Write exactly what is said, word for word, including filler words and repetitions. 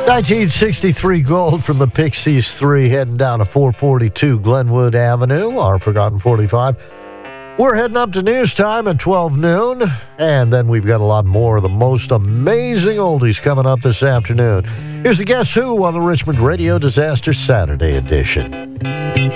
nineteen sixty-three Gold from the Pixies three, heading down to four forty-two Glenwood Avenue, our Forgotten forty-five. We're heading up to news time at twelve noon, and then we've got a lot more of the most amazing oldies coming up this afternoon. Here's the Guess Who on the Richmond Radio Disaster Saturday edition.